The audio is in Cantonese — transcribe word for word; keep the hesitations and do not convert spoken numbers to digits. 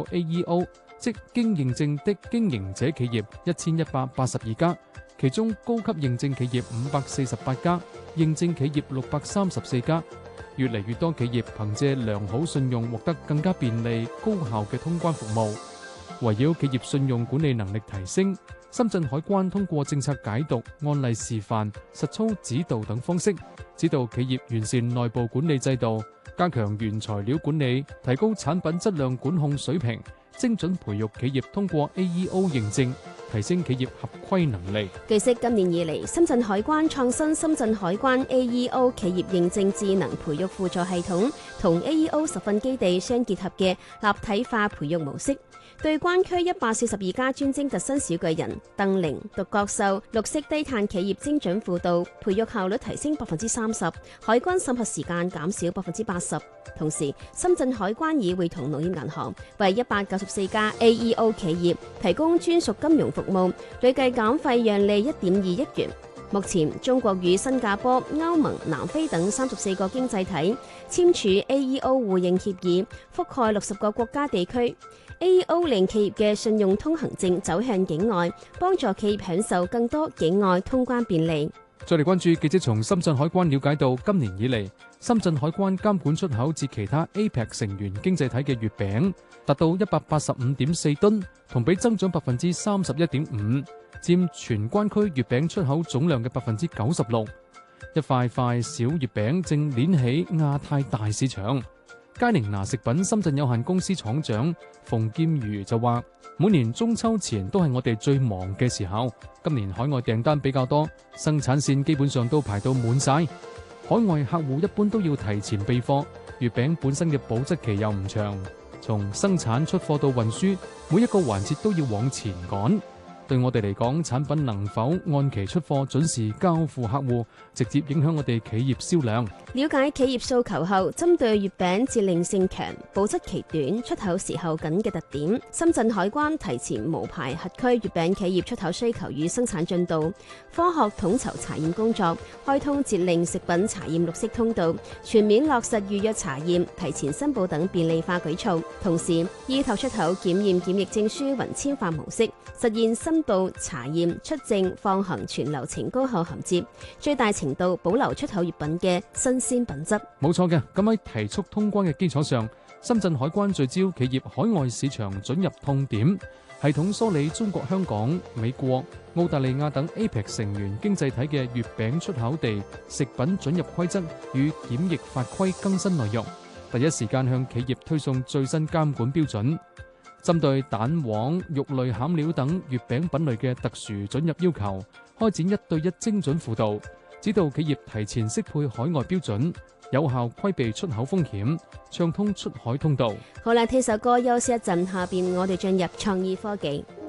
A E O， 即經認證的經營者企業一千一百八十二家，其中高級認證企業五百四十八家，認證企業六百三十四家。越嚟越多企業憑借良好信用獲得更加便利、高效嘅通關服務。圍繞企業信用管理能力提升，深圳海關通過政策解讀、案例示範、實操指導等方式，指導企業完善內部管理制度，加強原材料管理，提高產品質量管控水平，精準培育企業通過 A E O 認證，提升企業合規能力。 據悉，今年以嚟，深圳海關創新深圳海關 A E O 企業認證智能培育輔助系統，同 A E O 實訓基地相結合嘅立體化培育模式，對關區一百四十二家專精特新小巨人、鄧玲、獨角獸、綠色低碳企業精準輔導，培育效率提升百分之三十，海關審核時間減少百分之八十。同時，深圳海關已會同農業銀行為一百九十四家 A E O 企業提供專屬金融服務，累計減費讓利一點二億元。目前，中國與新加坡、歐盟、南非等三十四個經濟體簽署 A E O 互認協議，覆蓋六十個國家地區。A E O 令企業嘅信用通行證走向境外，幫助企業享受更多境外通關便利。 再嚟關注記者從深圳海關了解到，今年以嚟，深圳海關監管出口至其他 A P E C 成員經濟體嘅月餅達到一百八十五點四噸，同比增長百分之三十一點五，佔全關區月餅出口總量嘅百分之九十六。一塊塊小月餅正鏈起亞太大市場。佳寧拿食品深圳有限公司廠長馮劍如就話：每年中秋前都係我哋最忙嘅時候，今年海外訂單比較多，生產線基本上都排到滿晒。海外客戶一般都要提前備貨，月餅本身嘅保質期又唔長，從生產出貨到運輸，每一個環節都要往前趕。對我哋嚟講，產品能否按期出貨、準時交付客戶，直接影響我哋企業銷量。 了解企業訴求後，針對月餅節令性強、保質期短、出口時候緊嘅特點，深圳海關提前無牌核區月餅企業出口需求與生產進度，科學統籌查驗工作，開通節令食品查驗綠色通道，全面落實預約查驗、提前申報等便利化舉措。同時，依託出口檢驗檢疫證書雲簽化模式，實現申報、查驗、出證、放行全流程高效銜接，最大程度保留出口月餅嘅新鮮品質。 冇錯嘅，咁喺提速通關嘅基礎上，深圳海關聚焦企業海外市場准入痛點，系統梳理中國香港、美國、澳大利亞等 A P E C 成員經濟體嘅月餅出口地食品准入規則與檢疫法規更新內容，第一時間向企業推送最新監管標準。針對蛋黃、肉類餡料等月餅品類嘅特殊准入要求，開展一對一精準輔導，指導企業提前適配海外標準，有效規避出口風險，暢通出海通道。 好啦，聽首歌休息一陣，下邊我哋進入創意科技。